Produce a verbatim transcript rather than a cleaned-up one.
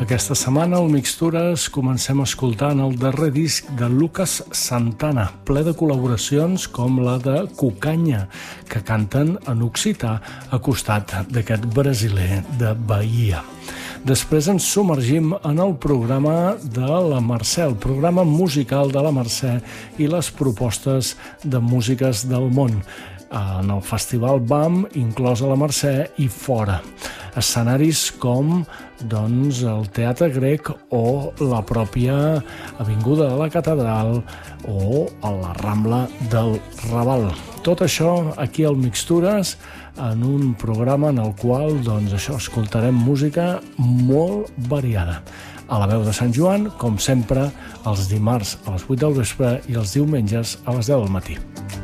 Aquesta setmana al Mixtures comencem escoltant el darrer disc de Lucas Santana, ple de col·laboracions com la de Cucanya, que canten en occità a costat d'aquest brasiler de Bahia. Després ens submergim en el programa de la Mercè, el programa musical de la Mercè i les propostes de músiques del món. En el Festival B A M, inclosa la Mercè i fora. Escenaris com doncs, el Teatre Grec o la pròpia Avinguda de la Catedral o a la Rambla del Raval. Tot això aquí al Mixtures, en un programa en el qual doncs, això escoltarem música molt variada. A la veu de Sant Joan, com sempre, els dimarts a les vuit del vespre i els diumenges a les deu del matí.